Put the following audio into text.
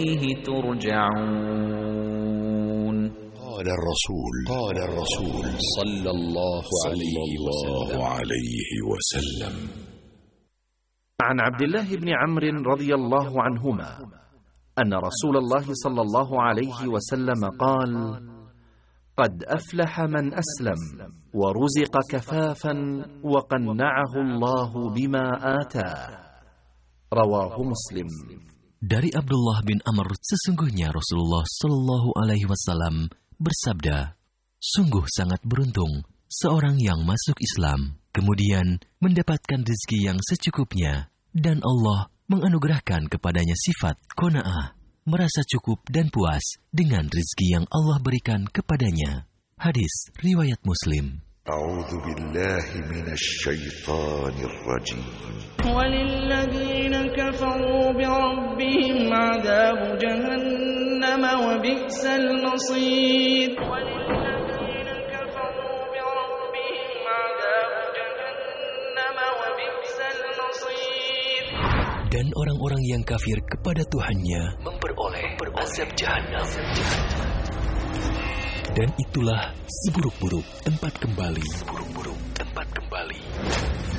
ترجعون قال الرسول صلى الله عليه وسلم عن عبد الله بن عمرو رضي الله عنهما أن رسول الله صلى الله عليه وسلم قال: قد أفلح من أسلم ورزق كفافا وقنعه الله بما آتاه. رواه مسلم. Dari Abdullah bin Amr, sesungguhnya Rasulullah Shallallahu Alaihi Wasallam bersabda, sungguh sangat beruntung seorang yang masuk Islam, kemudian mendapatkan rezeki yang secukupnya, dan Allah menganugerahkan kepadanya sifat qanaah, merasa cukup dan puas dengan rezeki yang Allah berikan kepadanya. Hadis riwayat Muslim. أعوذ بالله من الشيطان الرجيم وللذين كفروا بربهم عذاب جهنم وبئس المصير وللذين كفروا بربهم عذاب جهنم وبئس المصير. Dan orang-orang yang kafir kepada Tuhannya memperoleh azab jahanam. Dan itulah seburuk-buruk tempat kembali.